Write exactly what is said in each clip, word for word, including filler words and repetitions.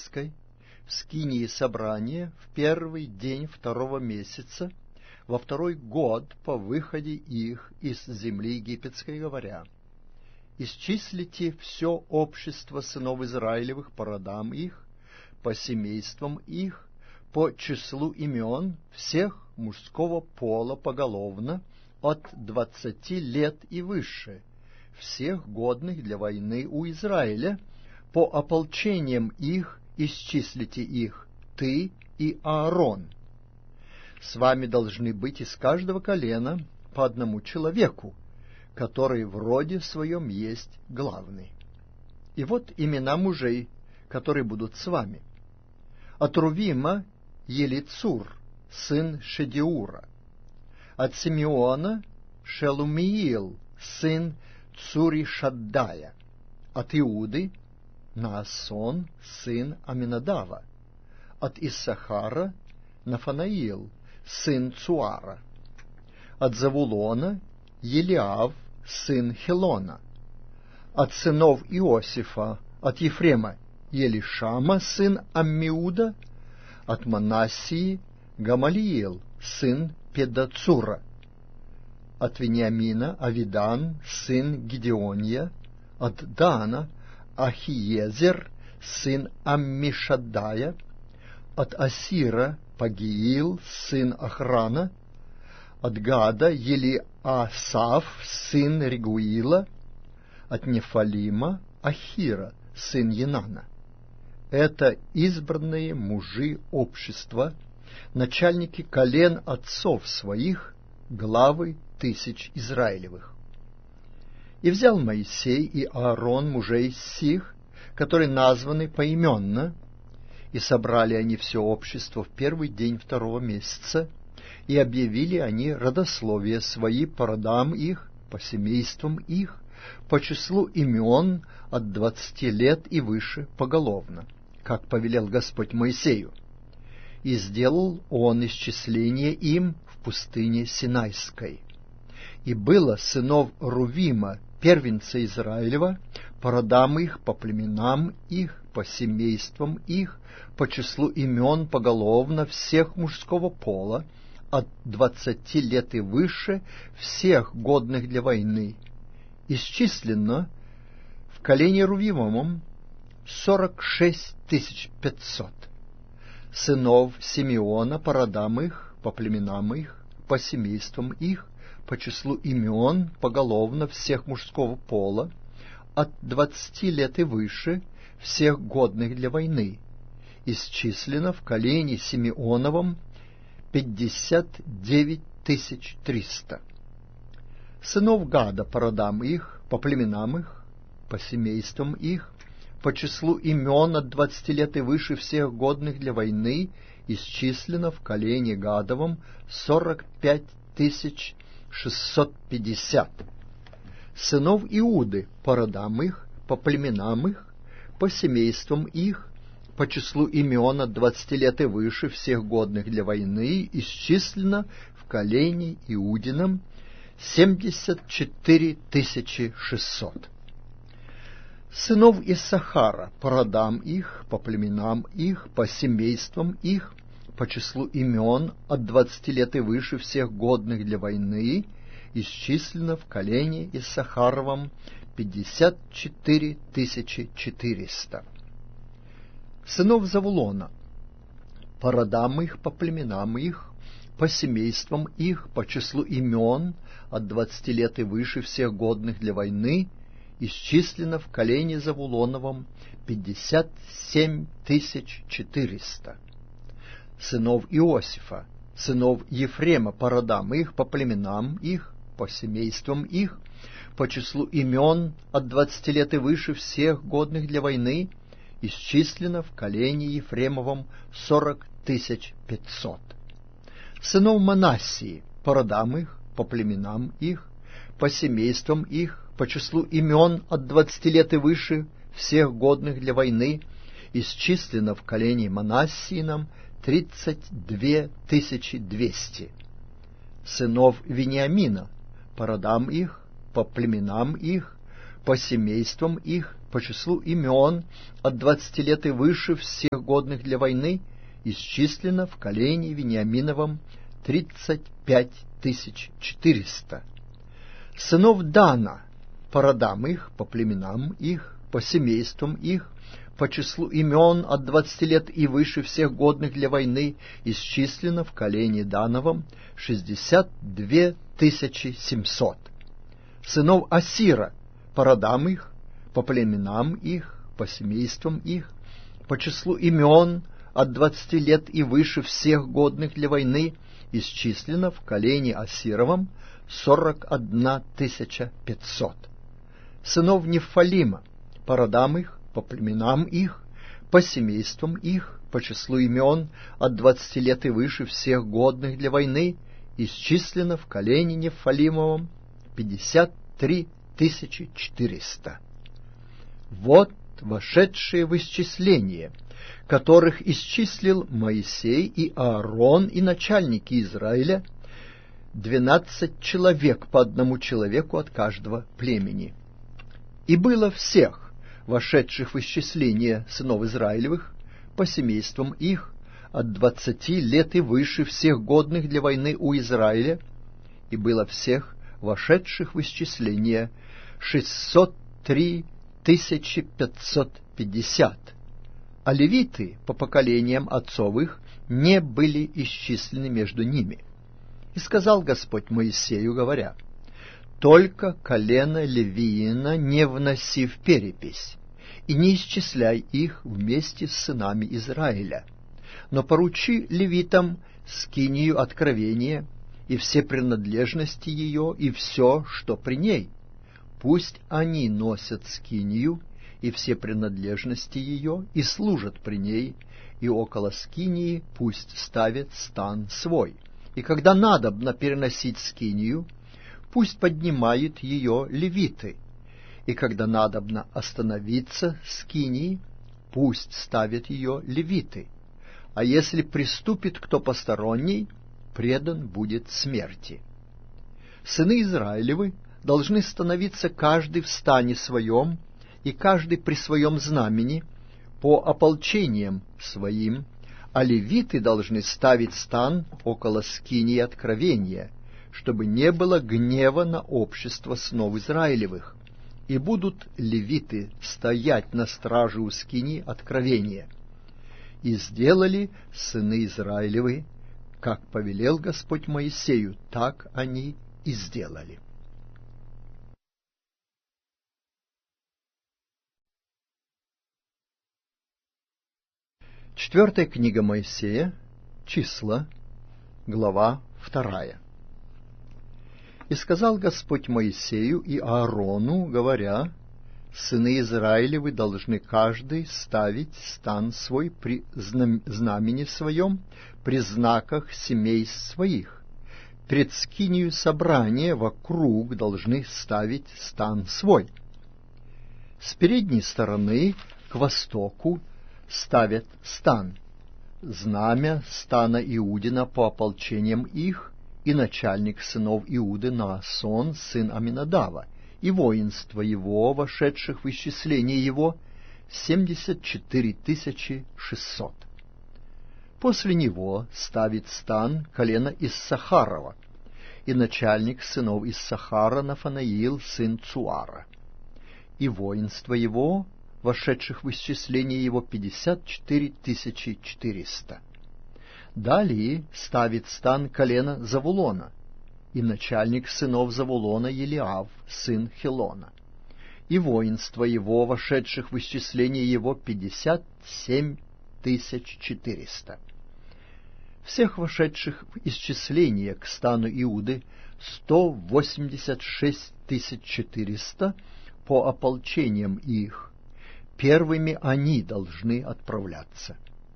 Синайской, в скинии собрания, в первый день второго месяца, во второй год по выходе их из земли египетской, говоря: исчислите все общество сынов Израилевых по родам их, по семействам их, по числу имен всех мужского пола поголовно, от двадцати лет и выше, всех годных для войны у Израиля, по ополчениям их исчислите их, ты и Аарон. С вами должны быть из каждого колена по одному человеку, который в роде своем есть главный. И вот имена мужей, которые будут с вами. От Рувима Елицур, сын Шедеура. От Симеона Шелумиил, сын Цуришаддая. От Иуды Наасон, сын Аминадава. От Иссахара Нафанаил, сын Цуара. От Завулона Елиав, сын Хелона. От сынов Иосифа, от Ефрема Елишама, сын Аммиуда. От Манассии Гамалиил, сын Педацура. От Вениамина Авидан, сын Гидеония. От Дана Ахиезер, сын Аммишаддая. От Асира Пагиил, сын Охрана. От Гада Елиасав, сын Регуила. От Нефалима Ахира, сын Енана. Это избранные мужи общества, начальники колен отцов своих, главы тысяч Израилевых. И взял Моисей и Аарон мужей сих, которые названы поименно, и собрали они все общество в первый день второго месяца, и объявили они родословия свои по родам их, по семействам их, по числу имен от двадцати лет и выше поголовно, как повелел Господь Моисею. И сделал он исчисление им в пустыне Синайской. И было сынов Рувима, первенца Израилева, по родам их, по племенам их, по семействам их, по числу имен поголовно всех мужского пола, от двадцати лет и выше, всех годных для войны. Исчислено в колене Рувимовом сорок шесть тысяч пятьсот. Сынов Симеона по родам их, по племенам их, по семействам их, по числу имен поголовно всех мужского пола, от двадцати лет и выше, всех годных для войны. Исчислено в колене Симеоновом пятьдесят девять тысяч триста. Сынов Гада по родам их, по племенам их, по семействам их, по числу имен от двадцати лет и выше всех годных для войны, исчислено в колене Гадовом сорок пять тысяч шестьсот пятьдесят. Сынов Иуды по родам их, по племенам их, по семействам их, по числу имен от двадцати лет и выше всех годных для войны, исчислено в колене Иудином семьдесят четыре тысячи шестьсот. Сынов Иссахара по родам их, по племенам их, по семействам их, по числу имен от двадцати лет и выше всех годных для войны, исчислено в колене Иссахаровом пятьдесят четыре тысячи четыреста. Сынов Завулона по родам их, по племенам их, по семействам их, по числу имен от двадцати лет и выше всех годных для войны, исчислено в колене Завулоновом пятьдесят семь тысяч четыреста. Сынов Иосифа, сынов Ефрема по родам их, по племенам их, по семействам их, по числу имен от двадцати лет и выше всех годных для войны, исчислено в колене Ефремовом сорок тысяч пятьсот. Сынов Манассии по родам их, по племенам их, по семействам их, по числу имен от двадцати лет и выше всех годных для войны, исчислено в колене Манассиином тридцать две тысячи двести. Сынов Вениамина по родам их, по племенам их, по семействам их, по числу имен от двадцати лет и выше всех годных для войны исчислено в колене Вениаминовом тридцать пять тысяч четыреста. Сынов Дана по родам их, по племенам их, по семействам их, по числу имен от двадцати лет и выше всех годных для войны исчислено в колене Дановом шестьдесят две тысячи семьсот. Сынов Асира по родам их, по племенам их, по семействам их, по числу имен от двадцати лет и выше всех годных для войны исчислено в колене Асировом сорок одна тысяча пятьсот. Сынов Нефалима по родам их, по племенам их, по семействам их, по числу имен от двадцати лет и выше всех годных для войны исчислено в колене Нефалимовом пятьдесят три тысячи четыреста. Вот вошедшие в исчисление, которых исчислил Моисей и Аарон и начальники Израиля, двенадцать человек по одному человеку от каждого племени. И было всех вошедших в исчисление сынов Израилевых по семействам их от двадцати лет и выше всех годных для войны у Израиля, и было всех вошедших в исчисление шестьсот три тысячи пятьсот пятьдесят, а левиты по поколениям отцовых не были исчислены между ними. И сказал Господь Моисею, говоря: «Только колено Левиина не вноси в перепись, и не исчисляй их вместе с сынами Израиля, но поручи левитам скинию откровения и все принадлежности ее и все, что при ней. Пусть они носят скинию и все принадлежности ее и служат при ней, и около скинии пусть ставят стан свой. И когда надобно переносить скинию, пусть поднимают ее левиты, и когда надобно остановиться скинии, пусть ставят ее левиты, а если приступит кто посторонний, предан будет смерти. Сыны Израилевы должны становиться каждый в стане своем, и каждый при своем знамени, по ополчениям своим, а левиты должны ставить стан около скинии откровения, чтобы не было гнева на общество снов Израилевых, и будут левиты стоять на страже у скинии откровения. И сделали сыны Израилевы, как повелел Господь Моисею, так они и сделали. Четвертая книга Моисея, Числа, глава вторая. И сказал Господь Моисею и Аарону, говоря: сыны Израилевы должны каждый ставить стан свой при знамени своем, при знаках семей своих. Пред скинию собрания вокруг должны ставить стан свой. С передней стороны к востоку ставят стан, знамя стана Иудина по ополчениям их, и начальник сынов Иуды Наасон, сын Аминадава, и воинство его, вошедших в исчисление его, семьдесят четыре тысячи шестьсот. После него ставит стан колено Иссахарова, и начальник сынов Иссахара Нафанаил, сын Цуара, и воинство его, вошедших в исчисление его, пятьдесят четыре тысячи четыреста. Далее ставит стан колено Завулона, и начальник сынов Завулона Елиав, сын Хелона, и воинство его, вошедших в исчисление его, пятьдесят семь тысяч четыреста. Всех вошедших в исчисление к стану Иуды сто восемьдесят шесть тысяч четыреста по ополчениям их. Первыми они должны отправляться.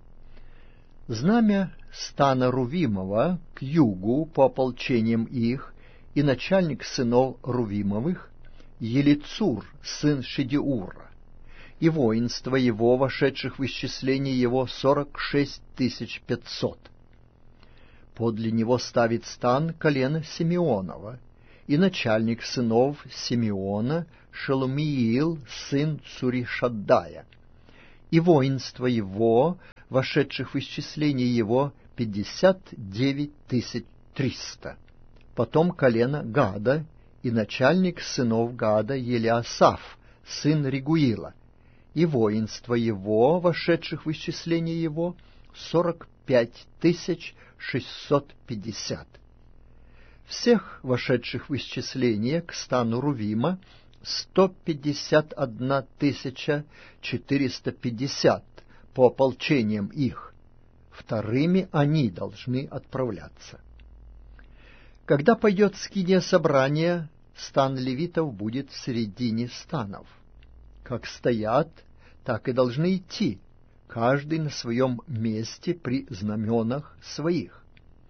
Знамя стана Рувимова к югу по ополчениям их, и начальник сынов Рувимовых Елицур, сын Шедеура, и воинство его, вошедших в исчисление его, сорок шесть тысяч пятьсот. Подле него ставит стан колено Симеонова, и начальник сынов Симеона Шелумиил, сын Цуришаддая, и воинство его, вошедших в исчисление его, пятьдесят девять тысяч триста. Потом колено Гада, и начальник сынов Гада Елиасаф, сын Регуила, и воинство его, вошедших в исчисление его, сорок пять тысяч шестьсот пятьдесят. Всех вошедших в исчисление к стану Рувима сто пятьдесят одна тысяча четыреста пятьдесят по ополчениям их. Вторыми они должны отправляться. Когда пойдет скиния собрания, стан левитов будет в середине станов. Как стоят, так и должны идти, каждый на своем месте при знаменах своих.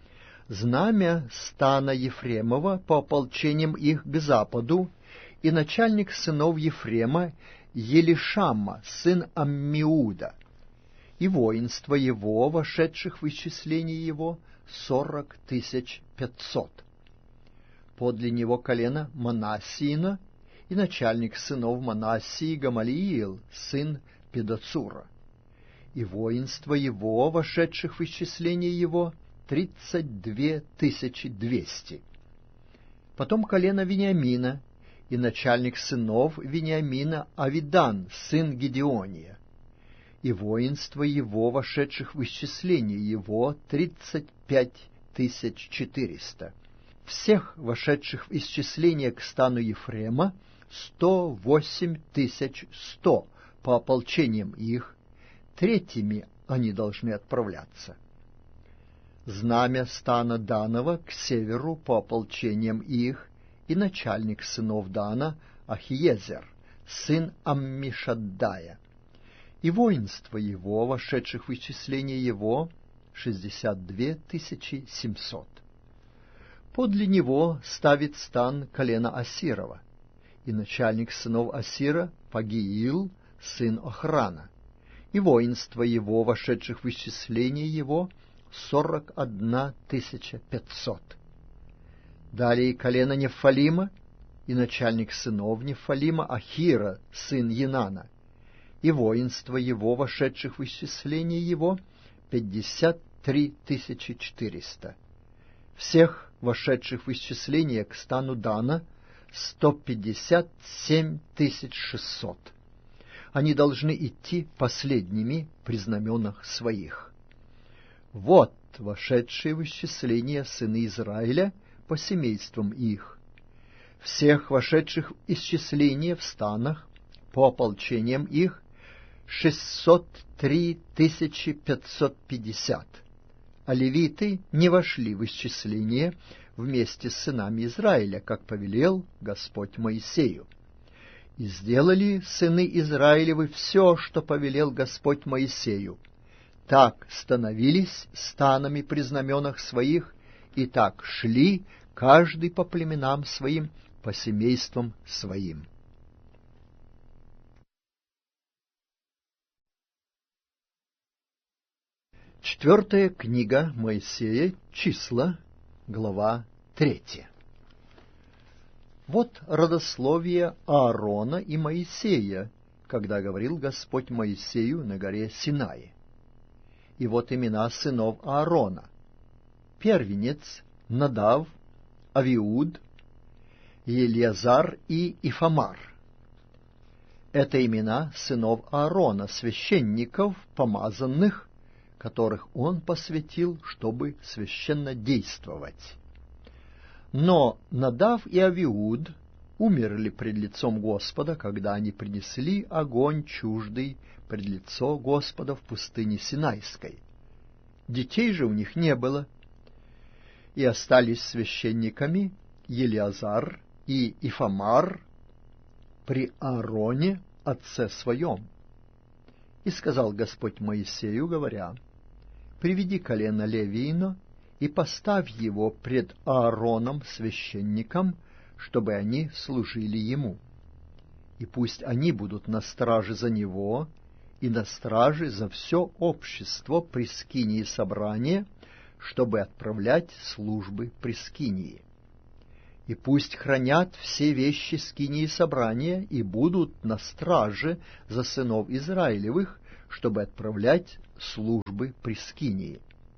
Знамя стана Ефремова по ополчениям их к западу, и начальник сынов Ефрема Елишамма, сын Аммиуда, и воинство его, вошедших в исчисление его, сорок тысяч пятьсот. Подле него колено Манассиина, и начальник сынов Манассии Гамалиил, сын Педацура, и воинство его, вошедших в исчисление его, тридцать две тысячи двести. Потом колено Вениамина, и начальник сынов Вениамина Авидан, сын Гедеония, и воинство его, вошедших в исчисление его, тридцать пять тысяч четыреста. Всех вошедших в исчисление к стану Ефрема сто восемь тысяч сто по ополчениям их, третьими они должны отправляться. Знамя стана Данова к северу по ополчениям их, и начальник сынов Дана Ахиезер, сын Аммишаддая, и воинство его, вошедших в исчисление его, шестьдесят две тысячи семьсот. Подле него ставит стан колено Асирова, и начальник сынов Асира Пагиил, сын Охрана, и воинство его, вошедших в исчисление его, сорок одна тысяча пятьсот. Далее колено Нефалима, и начальник сынов Нефалима Ахира, сын Енана, и воинство его, вошедших в исчисление его, пятьдесят три тысячи четыреста. Всех вошедших в исчисление к стану Дана сто пятьдесят семь тысяч шестьсот. Они должны идти последними при знаменах своих. Вот вошедшие в исчисление сыны Израиля по семействам их. Всех вошедших в исчисление в станах по ополчениям их шестьсот три тысячи пятьсот пятьдесят. А левиты не вошли в исчисление вместе с сынами Израиля, как повелел Господь Моисею. И сделали сыны Израилевы все, что повелел Господь Моисею. Так становились станами при знаменах своих, и так шли, каждый по племенам своим, по семействам своим. Четвертая книга Моисея, числа, глава третья. Вот родословие Аарона и Моисея, когда говорил Господь Моисею на горе Синае. И вот имена сынов Аарона: первенец Надав, Авиуд, Елиазар и Ифамар. Это имена сынов Аарона, священников, помазанных, которых он посвятил, чтобы священно действовать. Но Надав и Авиуд умерли пред лицом Господа, когда они принесли огонь чуждый пред лицо Господа в пустыне Синайской. Детей же у них не было, и остались священниками Елиазар и Ифамар при Аароне, отце своем. И сказал Господь Моисею, говоря: «Приведи колено Левиина и поставь его пред Аароном священником, чтобы они служили ему. И пусть они будут на страже за него и на страже за все общество при скинии собрания, чтобы отправлять службы при скинии. и пусть хранят все вещи скинии собрания и будут на страже за сынов Израилевых, чтобы отправлять службы при скинии.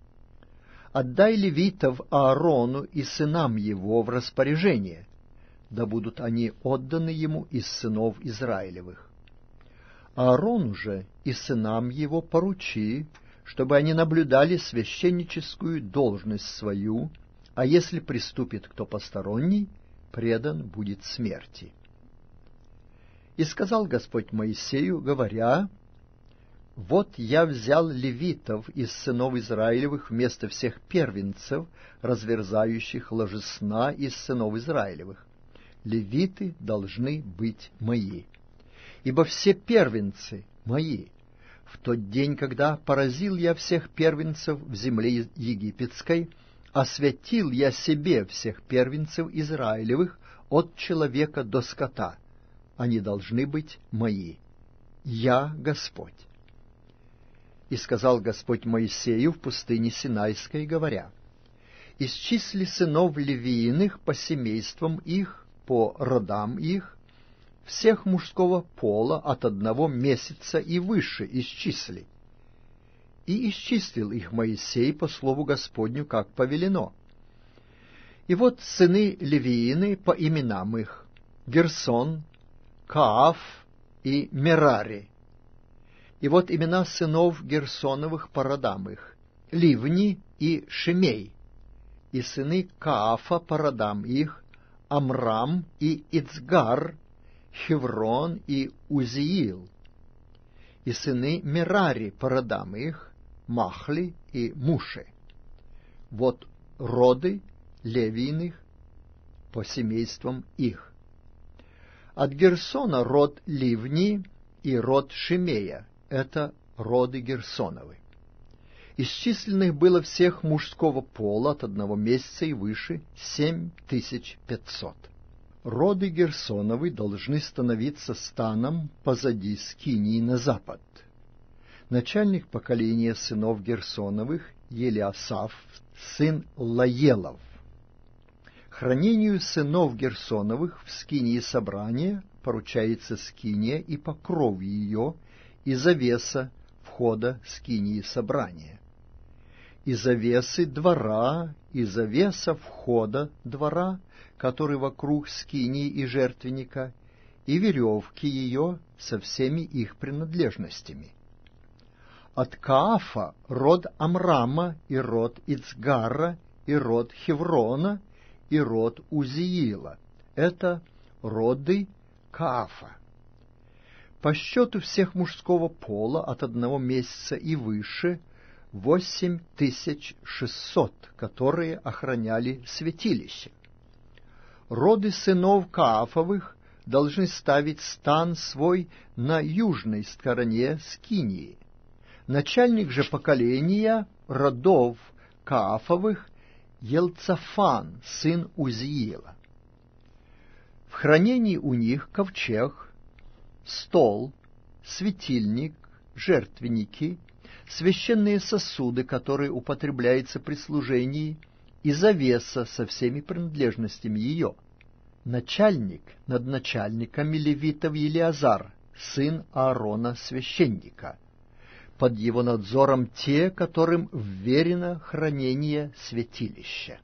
Отдай левитов Аарону и сынам его в распоряжение, да будут они отданы ему из сынов Израилевых. Аарону же и сынам его поручи, чтобы они наблюдали священническую должность свою, а если приступит кто посторонний, предан будет смерти. И сказал Господь Моисею, говоря: «Вот я взял левитов из сынов Израилевых вместо всех первенцев, разверзающих ложесна из сынов Израилевых. Левиты должны быть мои, ибо все первенцы мои. В тот день, когда поразил я всех первенцев в земле египетской, освятил я себе всех первенцев Израилевых от человека до скота. Они должны быть мои. Я Господь». И сказал Господь Моисею в пустыне Синайской, говоря: «Исчисли сынов Левииных по семействам их, по родам их, всех мужского пола от одного месяца и выше исчисли». И исчислил их Моисей по слову Господню, как повелено. И вот сыны Левиины по именам их: Герсон, Кааф и Мерари. И вот имена сынов Герсоновых по родам их: Ливни и Шимей. И сыны Каафа по родам их: Амрам и Ицгар, Хеврон и Узиил. И сыны Мерари по родам их: Махли и Муши. Вот роды Левииных по семействам их. От Герсона род Ливни и род Шимея — это роды Герсоновы. Исчисленных было всех мужского пола от одного месяца и выше семь тысяч пятьсот. Роды Герсоновы должны становиться станом позади скинии на запад. Начальник поколения сынов Герсоновых — Елиасаф, сын Лаелов. Хранению сынов Герсоновых в скинии собрания поручается скиния и покров ее, и завеса входа скинии собрания, и завесы двора, и завеса входа двора, который вокруг скинии и жертвенника, и веревки ее со всеми их принадлежностями. От Каафа род Амрама и род Ицгара и род Хеврона и род Узиила. Это роды Каафа. По счету всех мужского пола от одного месяца и выше восемь тысяч шестьсот, которые охраняли святилище. Роды сынов Каафовых должны ставить стан свой на южной стороне скинии. Начальник же поколения родов Каафовых — Елцафан, сын Узиила. В хранении у них ковчег, стол, светильник, жертвенники, священные сосуды, которые употребляются при служении, и завеса со всеми принадлежностями ее. Начальник над начальниками левитов Елиазар, сын Аарона священника. Под его надзором те, которым вверено хранение святилища.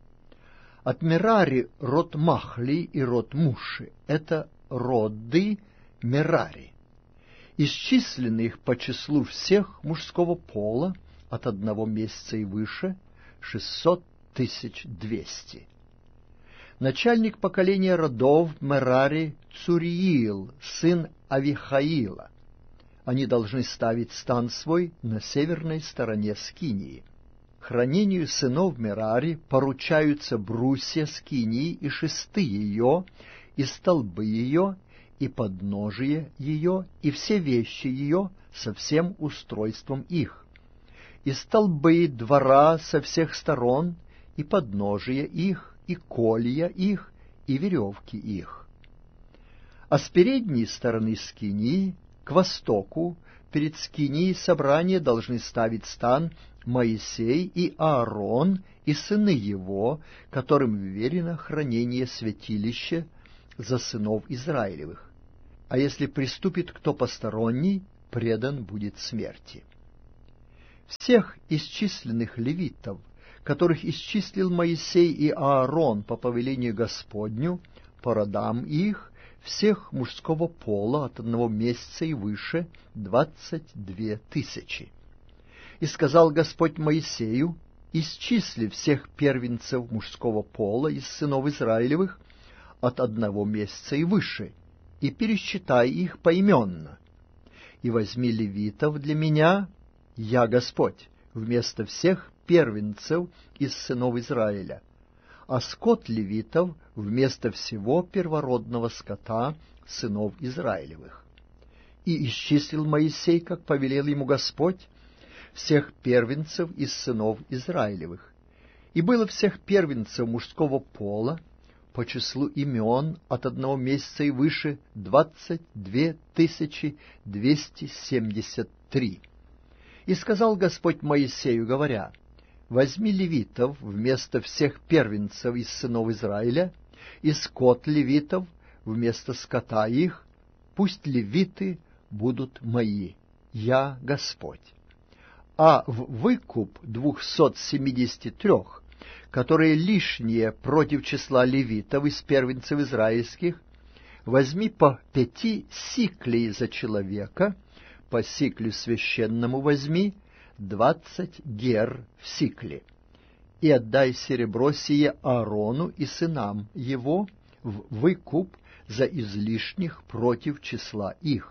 От Мерари род Махли и род Муши — это роды Мерари. Исчисленных по числу всех мужского пола от одного месяца и выше шестьсот тысяч двести. Начальник поколения родов Мерари Цуриил, сын Авихаила. Они должны ставить стан свой на северной стороне скинии. Хранению сынов Мерари поручаются брусья скинии и шесты ее, и столбы ее, и подножие ее, и все вещи ее со всем устройством их, и столбы двора со всех сторон, и подножие их, и колья их, и веревки их. А с передней стороны скинии к востоку перед скинией собрания должны ставить стан Моисей и Аарон и сыны его, которым верено хранение святилища за сынов Израилевых. А если приступит кто посторонний, предан будет смерти. Всех исчисленных левитов, которых исчислил Моисей и Аарон по повелению Господню, по родам их, всех мужского пола от одного месяца и выше, двадцать две тысячи. И сказал Господь Моисею: исчисли всех первенцев мужского пола из сынов Израилевых от одного месяца и выше, и пересчитай их поименно. И возьми левитов для меня, я Господь, вместо всех первенцев из сынов Израиля, а скот левитов вместо всего первородного скота сынов Израилевых. И исчислил Моисей, как повелел ему Господь, всех первенцев из сынов Израилевых. И было всех первенцев мужского пола по числу имен от одного месяца и выше двадцать две тысячи двести семьдесят три. И сказал Господь Моисею, говоря: возьми левитов вместо всех первенцев из сынов Израиля, и скот левитов вместо скота их, пусть левиты будут мои, я Господь. А в выкуп двухсот семидесяти трех, которые лишние против числа левитов из первенцев израильских, возьми по пяти сиклей за человека, по сиклю священному возьми двадцать гер в сикле, и отдай серебро сие Аарону и сынам его в выкуп за излишних против числа их.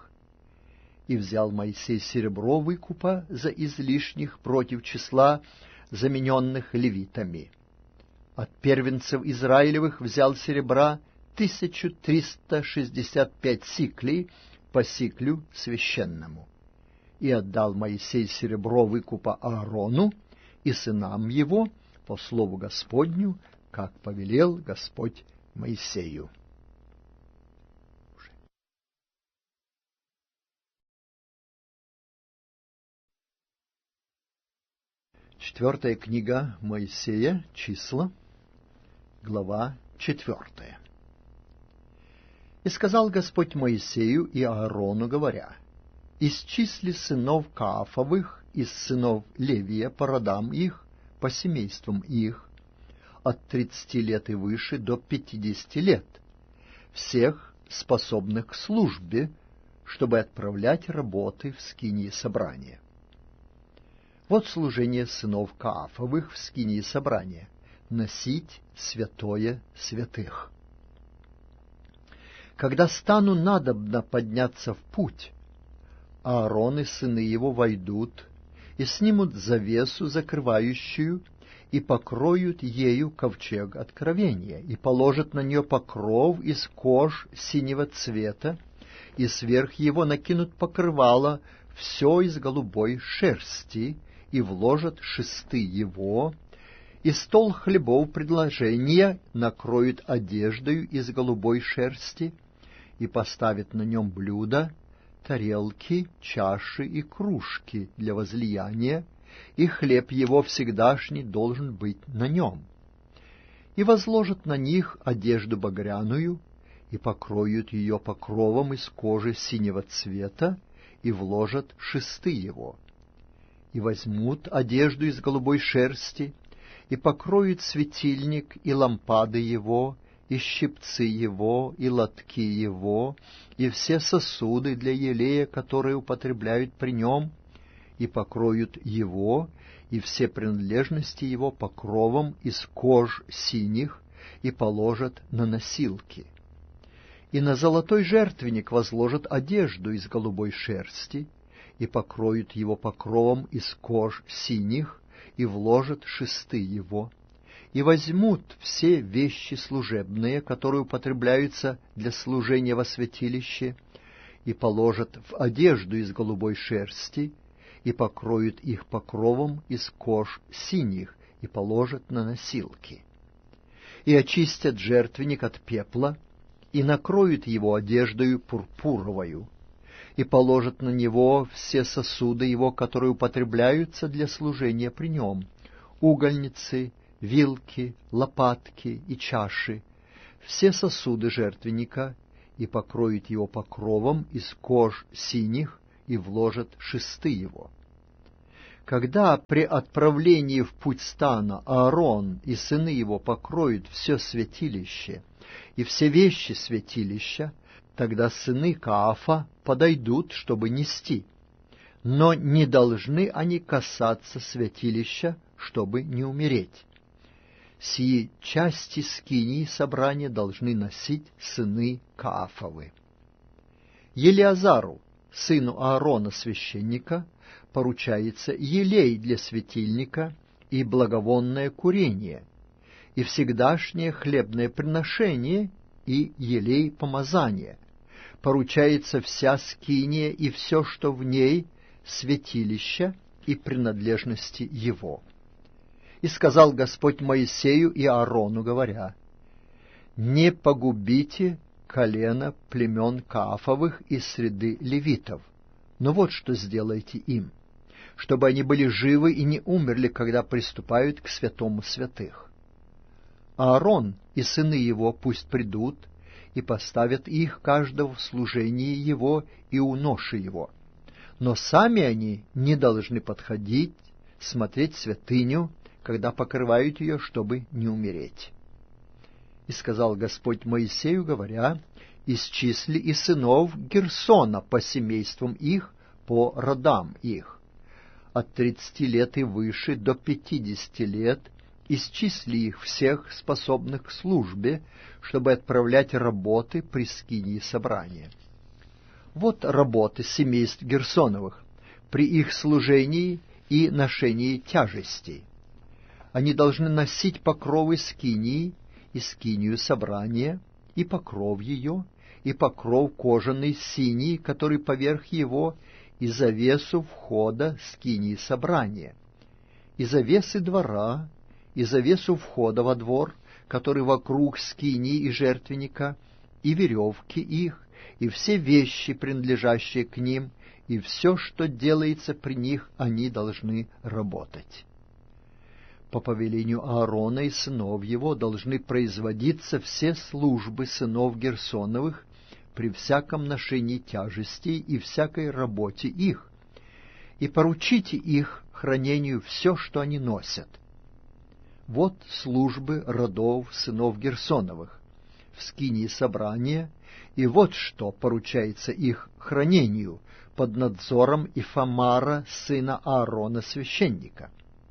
И взял Моисей серебро выкупа за излишних против числа замененных левитами. От первенцев Израилевых взял серебра тысячу триста шестьдесят пять сиклей по сиклю священному. И отдал Моисей серебро выкупа Аарону и сынам его по слову Господню, как повелел Господь Моисею. Четвертая книга Моисея, числа, глава четвертая. И сказал Господь Моисею и Аарону, говоря: исчисли сынов Каафовых из сынов Левия по родам их, по семействам их, от тридцати лет и выше до пятидесяти лет, всех способных к службе, чтобы отправлять работы в скинии собрания. Вот служение сынов Каафовых в скинии собрания — носить святое святых. Когда стану надобно подняться в путь, Аарон и сыны его войдут и снимут завесу, закрывающую, и покроют ею ковчег откровения, и положат на нее покров из кож синего цвета, и сверх его накинут покрывало все из голубой шерсти, и вложат шесты его, и стол хлебов предложения накроют одеждою из голубой шерсти, и поставят на нем блюда, тарелки, чаши и кружки для возлияния, и хлеб его всегдашний должен быть на нем. И возложат на них одежду багряную, и покроют ее покровом из кожи синего цвета, и вложат шесты его. И возьмут одежду из голубой шерсти, и покроют светильник и лампады его, и щипцы его, и лотки его, и все сосуды для елея, которые употребляют при нем, и покроют его, и все принадлежности его покровом из кож синих, и положат на носилки. И на золотой жертвенник возложат одежду из голубой шерсти, и покроют его покровом из кож синих, и вложат шесты его, и возьмут все вещи служебные, которые употребляются для служения во святилище, и положат в одежду из голубой шерсти, и покроют их покровом из кож синих, и положат на носилки. И очистят жертвенник от пепла, и накроют его одеждою пурпуровою, и положит на него все сосуды его, которые употребляются для служения при нем, угольницы, вилки, лопатки и чаши, все сосуды жертвенника, и покроет его покровом из кож синих, и вложит шесты его. Когда при отправлении в путь стана Аарон и сыны его покроют все святилище и все вещи святилища, тогда сыны Каафа подойдут, чтобы нести, но не должны они касаться святилища, чтобы не умереть. Сии части скинии собрания должны носить сыны Каафовы. Елиазару, сыну Аарона священника, поручается елей для светильника и благовонное курение, и всегдашнее хлебное приношение, и елей помазания. Поручается вся скиния и все, что в ней, святилище и принадлежности его. И сказал Господь Моисею и Аарону, говоря: «Не погубите колено племен Каафовых из среды левитов, но вот что сделайте им, чтобы они были живы и не умерли, когда приступают к святому святых. Аарон и сыны его пусть придут и поставят их каждого в служении его и у ноши его, но сами они не должны подходить, смотреть святыню, когда покрывают ее, чтобы не умереть». И сказал Господь Моисею, говоря: «Исчисли и сынов Герсона по семействам их, по родам их, от тридцати лет и выше до пятидесяти лет, исчисли их всех, способных к службе, чтобы отправлять работы при скинии собрания. Вот работы семейств Герсоновых при их служении и ношении тяжестей. Они должны носить покровы скинии и скинию собрания, и покров ее, и покров кожаный синий, который поверх его, и завесу входа скинии собрания, и завесы двора, и завесу входа во двор, который вокруг скинии и жертвенника, и веревки их, и все вещи, принадлежащие к ним, и все, что делается при них, они должны работать. По повелению Аарона и сынов его должны производиться все службы сынов Герсоновых при всяком ношении тяжестей и всякой работе их, и поручите их хранению все, что они носят. Вот службы родов сынов Герсоновых в скинии собрания, и вот что поручается их хранению под надзором Ифамара, сына Аарона, священника.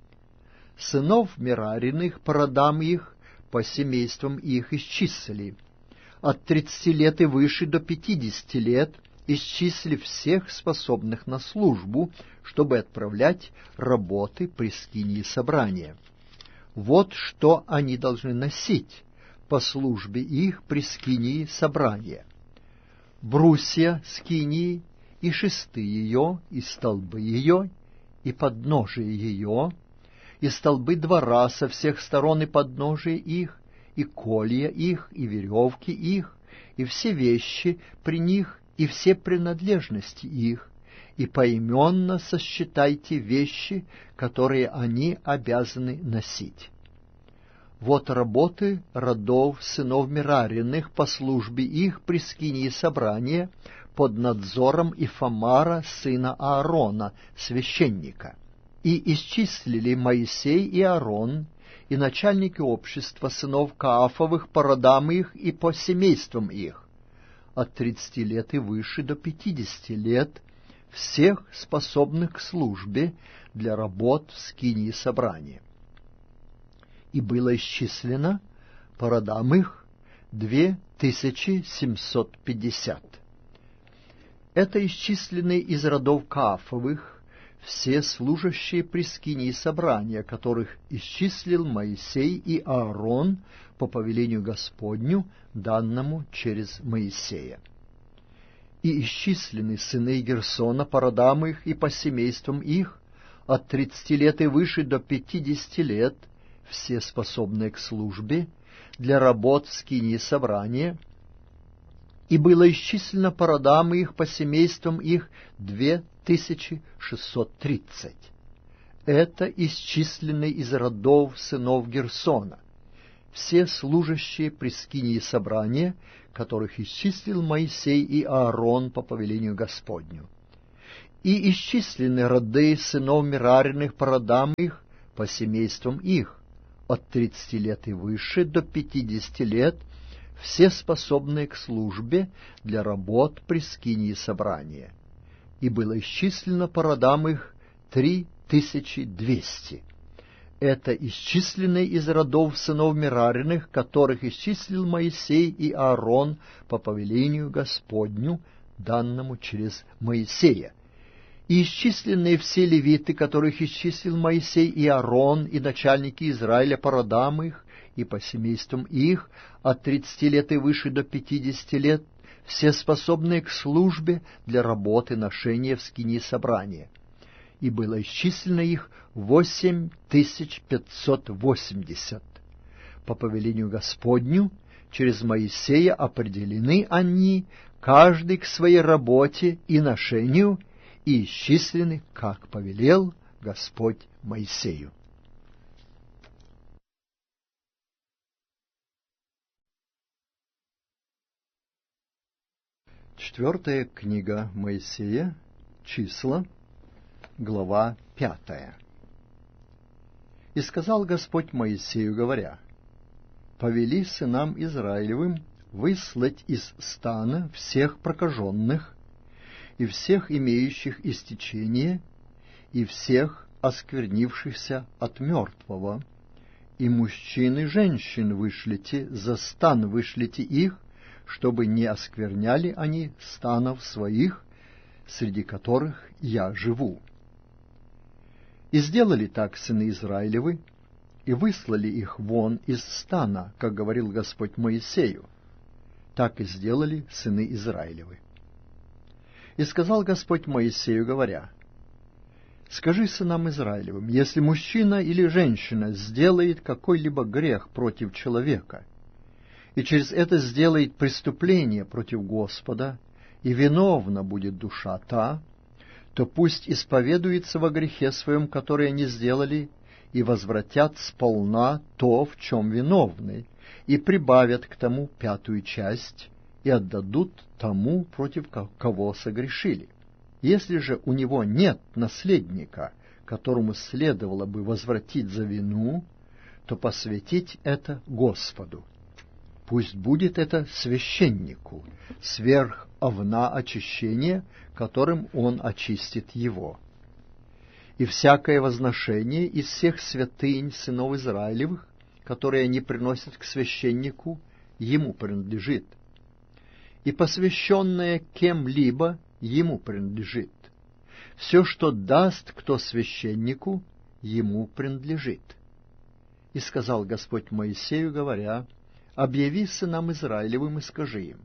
Сынов Мерариных по родам их, по семействам их исчислили, от тридцати лет и выше до пятидесяти лет, исчислив всех способных на службу, чтобы отправлять работы при скинии собрания. Вот что они должны носить по службе их при скинии собрания: брусья скинии, и шесты ее, и столбы ее, и подножие ее, и столбы двора со всех сторон и подножие их, и колья их, и веревки их, и все вещи при них, и все принадлежности их, и поименно сосчитайте вещи, которые они обязаны носить. Вот работы родов сынов Мерариных по службе их при скинии собрания под надзором Ифамара, сына Аарона, священника. И исчислили Моисей и Аарон, и начальники общества сынов Каафовых по родам их и по семействам их, от тридцати лет и выше до пятидесяти лет, всех способных к службе для работ в скинии собрания. И было исчислено по родам их две тысячи семьсот пятьдесят. Это исчисленные из родов Каафовых все служащие при скинии собрания, которых исчислил Моисей и Аарон по повелению Господню, данному через Моисея. И исчислены сыны Герсона по родам их и по семействам их, от тридцати лет и выше до пятидесяти лет, все способные к службе, для работ в скинии собрания, И было исчислено по родам их, по семействам их, две тысячи шестьсот тридцать. Это исчисленные из родов сынов Герсона, все служащие при скинии собрания, которых исчислил Моисей и Аарон по повелению Господню. И исчислены роды сынов Мерариных по родам их, по семействам их, от тридцати лет и выше до пятидесяти лет, все способные к службе для работ при скинии собрания. И было исчислено по родам их три тысячи двести. Это исчисленные из родов сынов Мерариных, которых исчислил Моисей и Аарон по повелению Господню, данному через Моисея. И исчисленные все левиты, которых исчислил Моисей и Аарон, и начальники Израиля по родам их, и по семействам их, от тридцати лет и выше до пятидесяти лет, все способные к службе для работы ношения в скинии собрания. И было исчислено их восемь тысяч пятьсот восемьдесят. По повелению Господню, через Моисея определены они, каждый к своей работе и ношению, и исчислены, как повелел Господь Моисею. Четвертая книга Моисея, числа, глава пятая. «И сказал Господь Моисею, говоря: повели сынам Израилевым выслать из стана всех прокаженных, и всех имеющих истечение, и всех осквернившихся от мертвого, и мужчин и женщин вышлите, за стан вышлите их, чтобы не оскверняли они станов своих, среди которых я живу. И сделали так сыны Израилевы, и выслали их вон из стана, как говорил Господь Моисею. Так и сделали сыны Израилевы. И сказал Господь Моисею, говоря: скажи сынам Израилевым, если мужчина или женщина сделает какой-либо грех против человека, и через это сделает преступление против Господа, и виновна будет душа та, то пусть исповедуется во грехе своем, который они сделали, и возвратят сполна то, в чем виновны, и прибавят к тому пятую часть, и отдадут тому, против кого согрешили. Если же у него нет наследника, которому следовало бы возвратить за вину, то посвятить это Господу. Пусть будет это священнику, сверх овна очищения, которым он очистит его. И всякое возношение из всех святынь сынов Израилевых, которые они приносят к священнику, ему принадлежит. И посвященное кем-либо ему принадлежит. Все, что даст кто священнику, ему принадлежит. И сказал Господь Моисею, говоря: объяви сынам Израилевым и скажи им: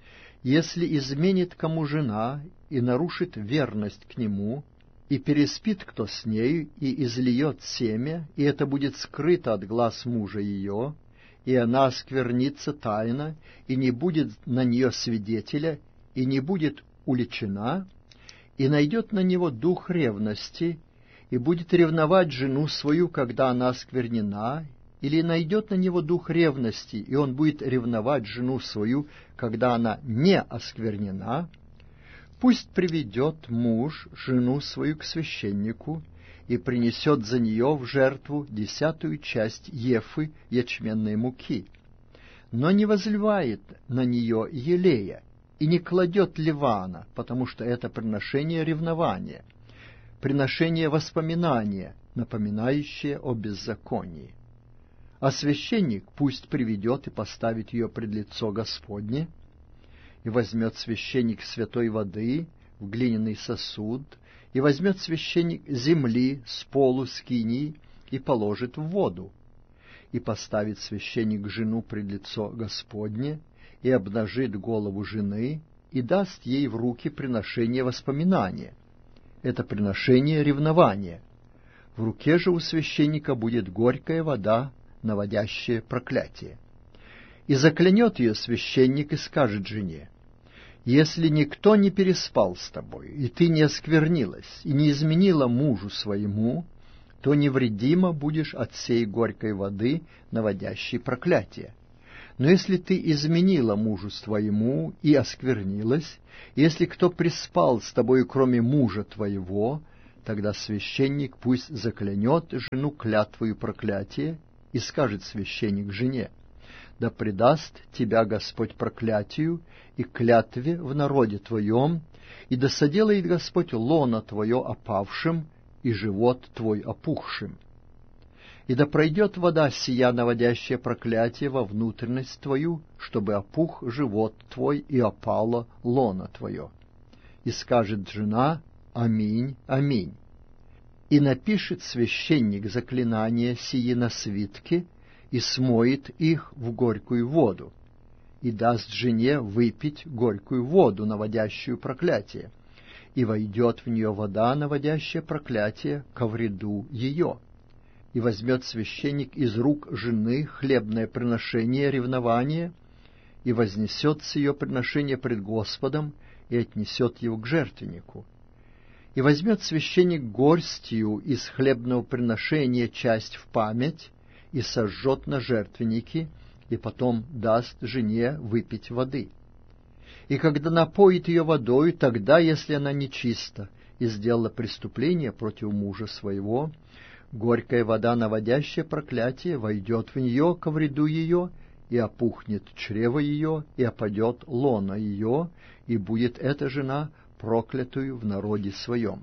если изменит кому жена и нарушит верность к нему, и переспит кто с нею, и излиет семя, и это будет скрыто от глаз мужа ее, и она осквернится тайно, и не будет на нее свидетеля, и не будет уличена, и найдет на него дух ревности, и будет ревновать жену свою, когда она осквернена, или найдет на него дух ревности, и он будет ревновать жену свою, когда она не осквернена, пусть приведет муж жену свою к священнику и принесет за нее в жертву десятую часть ефы ячменной муки, но не возливает на нее елея и не кладет ливана, потому что это приношение ревнования, приношение воспоминания, напоминающее о беззаконии. А священник пусть приведет и поставит ее пред лицо Господне, и возьмет священник святой воды в глиняный сосуд, и возьмет священник земли с полу скинии и положит в воду, и поставит священник жену пред лицо Господне, и обнажит голову жены, и даст ей в руки приношение воспоминания. Это приношение ревнования. В руке же у священника будет горькая вода, наводящее проклятие. И заклянет ее священник и скажет жене: Если никто не переспал с тобой, и ты не осквернилась, и не изменила мужу своему, то невредимо будешь от сей горькой воды, наводящей проклятие. Но если ты изменила мужу своему и осквернилась, и если кто приспал с тобой, кроме мужа твоего, тогда священник пусть заклянет жену клятвою проклятия, и скажет священник жене: да предаст тебя Господь проклятию и клятве в народе твоем, и да соделает Господь лоно твое опавшим, и живот твой опухшим. И да пройдет вода сия, наводящая проклятие, во внутренность твою, чтобы опух живот твой и опало лоно твое. И скажет жена: аминь, аминь. И напишет священник заклинания сии на свитке, и смоет их в горькую воду, и даст жене выпить горькую воду, наводящую проклятие, и войдет в нее вода, наводящая проклятие, ко вреду ее. И возьмет священник из рук жены хлебное приношение ревнования, и вознесет с ее приношение пред Господом, и отнесет его к жертвеннику. И возьмет священник горстью из хлебного приношения часть в память, и сожжет на жертвеннике, и потом даст жене выпить воды. И когда напоит ее водою, тогда, если она нечиста и сделала преступление против мужа своего, горькая вода, наводящая проклятие, войдет в нее ко вреду ее, и опухнет чрево ее, и опадет лоно ее, и будет эта жена проклятую в народе своем.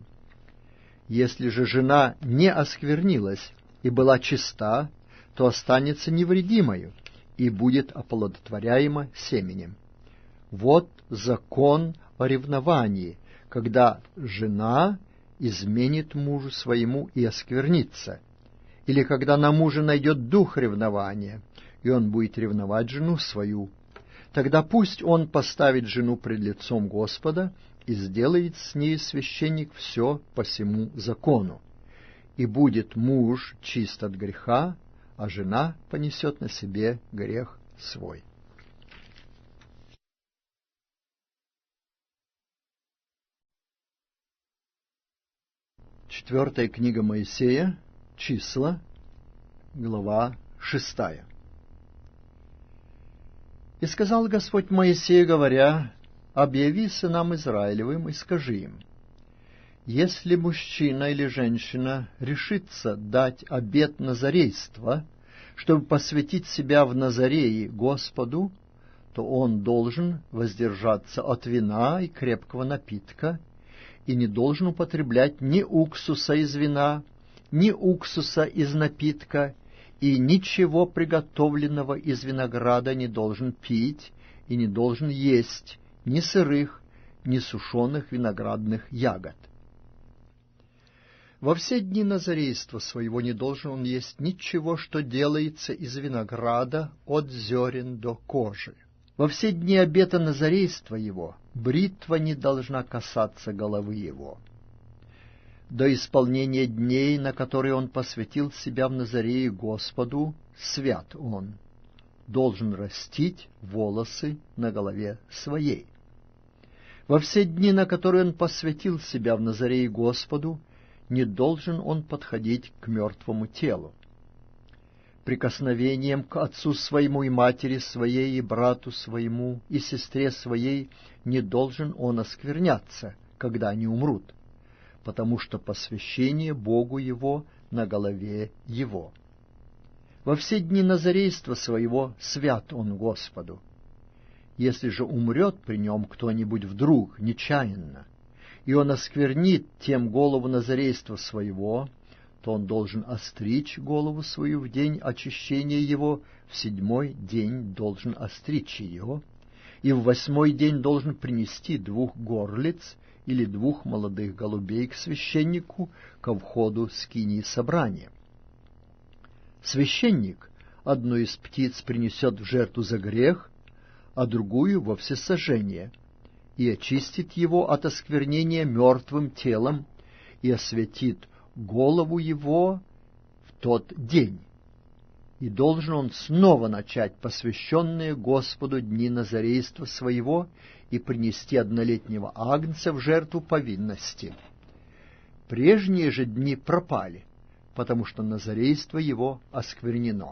Если же жена не осквернилась и была чиста, то останется невредимою и будет оплодотворяема семенем. Вот закон о ревновании, когда жена изменит мужу своему и осквернится, или когда на мужа найдет дух ревнования, и он будет ревновать жену свою. Тогда пусть он поставит жену пред лицом Господа и сделает с ней священник все по сему закону. И будет муж чист от греха, а жена понесет на себе грех свой. Четвертая книга Моисея, Числа, глава шестая. «И сказал Господь Моисею, говоря: объяви сынам Израилевым и скажи им: если мужчина или женщина решится дать обет назарейства, чтобы посвятить себя в Назарее Господу, то он должен воздержаться от вина и крепкого напитка, и не должен употреблять ни уксуса из вина, ни уксуса из напитка, и ничего приготовленного из винограда не должен пить, и не должен есть ни сырых, ни сушеных виноградных ягод. Во все дни назарейства своего не должен он есть ничего, что делается из винограда от зерен до кожи. Во все дни обета назарейства его бритва не должна касаться головы его. До исполнения дней, на которые он посвятил себя в Назарее Господу, свят он, должен растить волосы на голове своей. Во все дни, на которые он посвятил себя в Назарее Господу, не должен он подходить к мертвому телу. Прикосновением к отцу своему и матери своей, и брату своему, и сестре своей не должен он оскверняться, когда они умрут, потому что посвящение Богу его на голове его. Во все дни назарейства своего свят он Господу. Если же умрет при нем кто-нибудь вдруг, нечаянно, и он осквернит тем голову назарейства своего, то он должен остричь голову свою в день очищения его, в седьмой день должен остричь ее, и в восьмой день должен принести двух горлиц или двух молодых голубей к священнику ко входу скинии собрания. Священник одну из птиц принесет в жертву за грех, а другую во всесожжение, и очистит его от осквернения мертвым телом, и осветит голову его в тот день. и должен он снова начать посвященные Господу дни назарейства своего и принести однолетнего агнца в жертву повинности. Прежние же дни пропали, потому что назарейство его осквернено.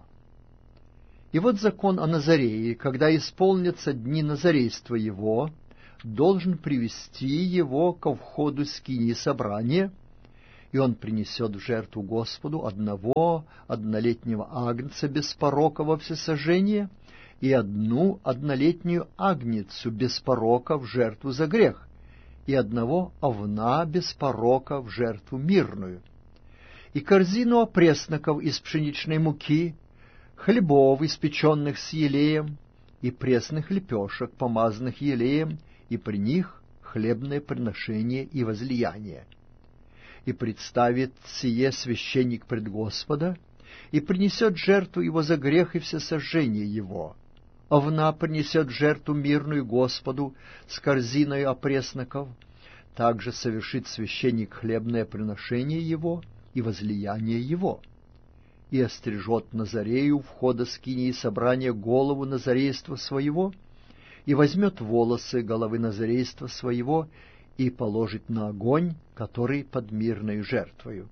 И вот закон о Назарее, когда исполнятся дни назарейства его, должен привести его ко входу скинии собрания, и он принесет в жертву Господу одного однолетнего агнца без порока во всесожжение и одну однолетнюю агнецу без порока в жертву за грех, и одного овна без порока в жертву мирную, и корзину опресноков из пшеничной муки, хлебов, испеченных с елеем, и пресных лепешек, помазанных елеем, и при них хлебное приношение и возлияние. И представит сие священник пред Господа, и принесет жертву его за грех и всесожжение его. Овна принесет жертву мирную Господу с корзиной опресноков, также совершит священник хлебное приношение его и возлияние его. И острижет Назарею входа скинии собрания голову назарейства своего, и возьмет волосы головы назарейства своего, и положит на огонь, который под мирной жертвою.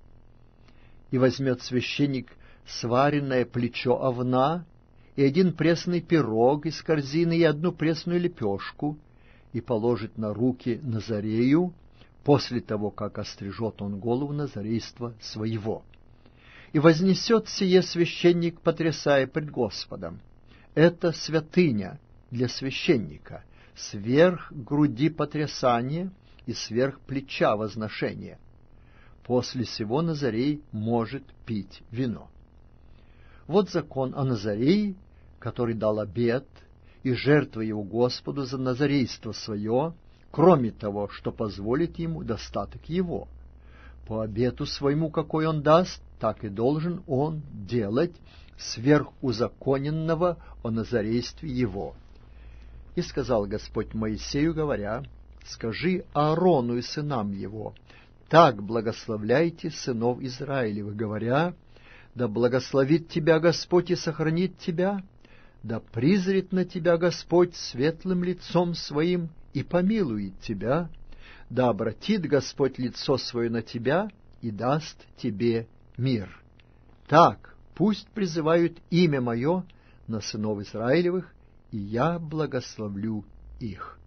И возьмет священник сваренное плечо овна, и один пресный пирог из корзины, и одну пресную лепешку, и положит на руки Назарею, после того, как острижет он голову назарейства своего. И вознесет сие священник, потрясая пред Господом. Это святыня для священника, сверх груди потрясания и сверх плеча возношения. После сего Назарей может пить вино. Вот закон о Назарее, который дал обет, и жертва его Господу за назарейство свое, кроме того, что позволит ему достаток его. По обету своему, какой он даст, так и должен он делать сверх узаконенного о назарействе его. И сказал Господь Моисею, говоря: «Скажи Аарону и сынам его, так благословляйте сынов Израилевых, говоря: да благословит тебя Господь и сохранит тебя, да призрит на тебя Господь светлым лицом своим и помилует тебя, да обратит Господь лицо свое на тебя и даст тебе мир. Так пусть призывают имя мое на сынов Израилевых, и я благословлю их».